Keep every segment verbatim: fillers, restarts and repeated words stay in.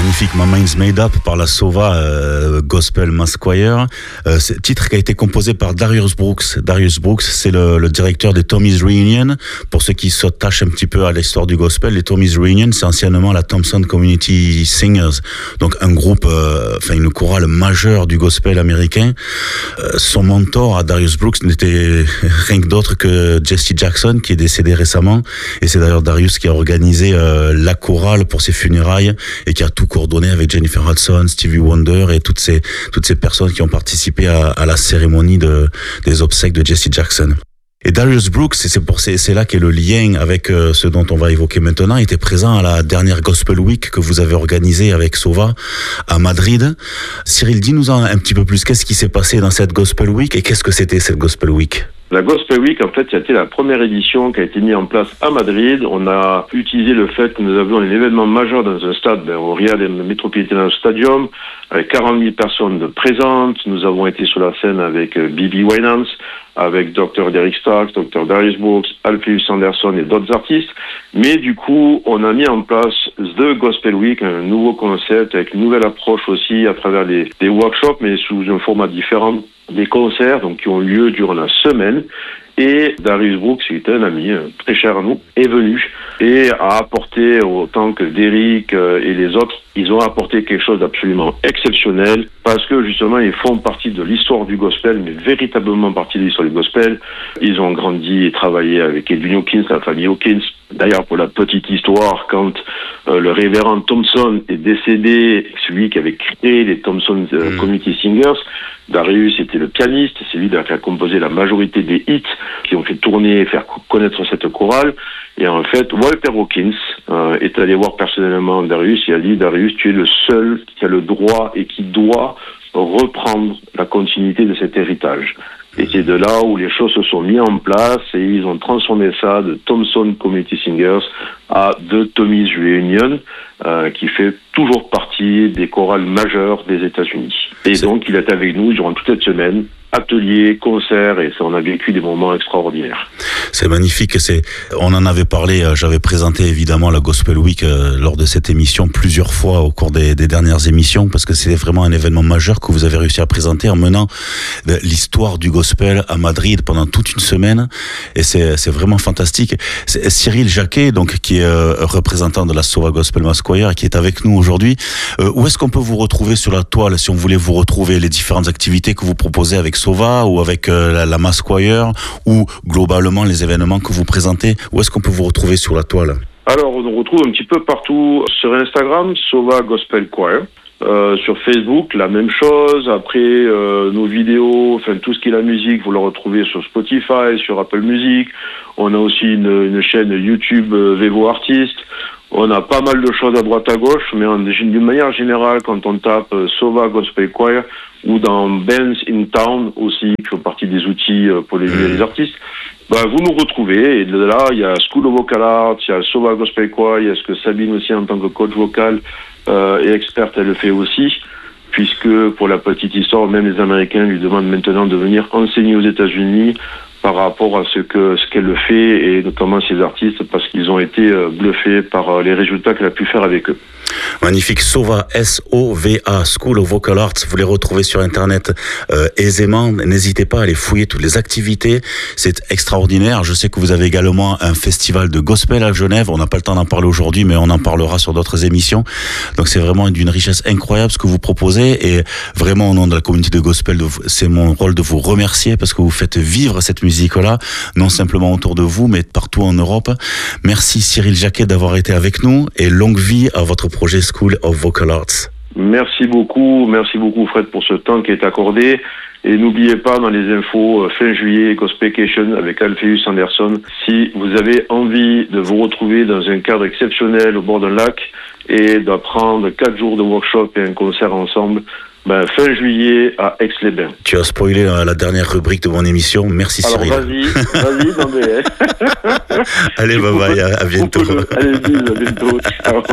Magnifique, My Mind's Made Up par la Sova euh, Gospel Mass Choir. Euh, c'est titre qui a été composé par Darius Brooks. Darius Brooks, c'est le, le directeur des Tommy's Reunion. Pour ceux qui s'attachent un petit peu à l'histoire du gospel, les Tommy's Reunion, c'est anciennement la Thompson Community Singers, donc un groupe, euh, enfin une chorale majeure du gospel américain. Euh, son mentor à Darius Brooks n'était rien que d'autre que Jesse Jackson, qui est décédé récemment. Et c'est d'ailleurs Darius qui a organisé euh, la chorale pour ses funérailles et qui a tout coordonné avec Jennifer Hudson, Stevie Wonder et toutes ces toutes ces personnes qui ont participé à, à la cérémonie de des obsèques de Jesse Jackson. Et Darius Brooks, c'est pour c'est, c'est là qu'est le lien avec euh, ce dont on va évoquer maintenant, était présent à la dernière Gospel Week que vous avez organisée avec Sova à Madrid. Cyril, dis-nous un, un petit peu plus, qu'est-ce qui s'est passé dans cette Gospel Week et qu'est-ce que c'était cette Gospel Week? La Gospel Week, en fait, c'était la première édition qui a été mise en place à Madrid. On a utilisé le fait que nous avions un événement majeur dans un stade, ben, au Real Metropolitano Stadium, avec quarante mille personnes présentes. Nous avons été sur la scène avec B B Winans, avec docteur Derek Starks, docteur Darius Brooks, Alpheus Anderson et d'autres artistes. Mais du coup, on a mis en place The Gospel Week, un nouveau concept avec une nouvelle approche aussi à travers des, des workshops, mais sous un format différent, des concerts donc qui ont lieu durant la semaine. Et Darius Brooks, qui est un ami euh, très cher à nous, est venu et a apporté, autant que Derek euh, et les autres, ils ont apporté quelque chose d'absolument exceptionnel parce que justement ils font partie de l'histoire du gospel, mais véritablement partie de l'histoire du gospel. Ils ont grandi et travaillé avec Edwin Hawkins, la famille Hawkins. D'ailleurs, pour la petite histoire, quand euh, le révérend Thompson est décédé, celui qui avait créé les Thompson euh, mmh. Community Singers, Darius était le pianiste, c'est lui qui a composé la majorité des hits qui ont fait tourner et faire connaître cette chorale. Et en fait, Walter Hawkins euh, est allé voir personnellement Darius et a dit « Darius, tu es le seul qui a le droit et qui doit reprendre la continuité de cet héritage ». Et c'est de là où les choses se sont mises en place et ils ont transformé ça de Thompson Community Singers à The Tommy's Reunion, euh, qui fait toujours partie des chorales majeures des États-Unis. Et c'est... donc, il est avec nous durant toute cette semaine, ateliers, concerts, et ça, on a vécu des moments extraordinaires. C'est magnifique. C'est, on en avait parlé, j'avais présenté évidemment la Gospel Week euh, lors de cette émission plusieurs fois au cours des, des dernières émissions, parce que c'était vraiment un événement majeur que vous avez réussi à présenter en menant euh, l'histoire du gospel à Madrid pendant toute une semaine, et c'est, c'est vraiment fantastique. C'est Cyril Jacquet, donc, qui est euh, représentant de la Sova Gospel Mass Choir, qui est avec nous aujourd'hui. Euh, où est-ce qu'on peut vous retrouver sur la toile, si on voulait vous retrouver les différentes activités que vous proposez avec Sova ou avec euh, la, la Mass Choir, ou globalement les événements que vous présentez? Où est-ce qu'on peut vous retrouver sur la toile? Alors, on nous retrouve un petit peu partout sur Instagram, Sova Gospel Choir. Euh, sur Facebook, la même chose. Après, euh, nos vidéos, enfin tout ce qui est la musique, vous le retrouvez sur Spotify, sur Apple Music. On a aussi une, une chaîne YouTube euh, Vevo Artist. On a pas mal de choses à droite à gauche, mais en, d'une manière générale, quand on tape euh, Sova Gospel Choir ou dans Bands in Town aussi, qui font partie des outils euh, pour les, les artistes, bah, vous nous retrouvez. Et de là, il y a School of Vocal Arts, il y a Sova Gospel Choir, il y a ce que Sabine aussi en tant que coach vocal euh, et experte, elle le fait aussi, puisque pour la petite histoire, même les Américains lui demandent maintenant de venir enseigner aux États-Unis par rapport à ce que ce qu'elle fait, et notamment ces artistes, parce qu'ils ont été euh, bluffés par euh, les résultats qu'elle a pu faire avec eux. Magnifique. Sova, S O V A, School of Vocal Arts. Vous les retrouvez sur Internet euh, aisément. N'hésitez pas à aller fouiller toutes les activités. C'est extraordinaire. Je sais que vous avez également un festival de gospel à Genève. On n'a pas le temps d'en parler aujourd'hui, mais on en parlera sur d'autres émissions. Donc c'est vraiment d'une richesse incroyable ce que vous proposez. Et vraiment, au nom de la communauté de gospel, c'est mon rôle de vous remercier parce que vous faites vivre cette musique-là, non simplement autour de vous, mais partout en Europe. Merci Cyril Jacquet d'avoir été avec nous et longue vie à votre projet School of Vocal Arts. Merci beaucoup, merci beaucoup Fred pour ce temps qui est accordé. Et n'oubliez pas, dans les infos, fin juillet, Gospelcation avec Alpheus Anderson. Si vous avez envie de vous retrouver dans un cadre exceptionnel au bord d'un lac et d'apprendre quatre jours de workshop et un concert ensemble, ben, fin juillet à Aix-les-Bains. Tu as spoilé la dernière rubrique de mon émission. Merci Cyril. Alors vas-y, vas-y, non mais... Allez, bye bye, à, à bientôt. Allez, à bientôt. Ciao.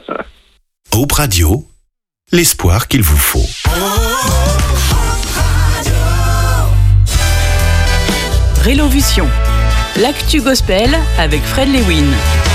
Hope Radio, l'espoir qu'il vous faut. Rélovution, l'actu gospel avec Fred Lewin.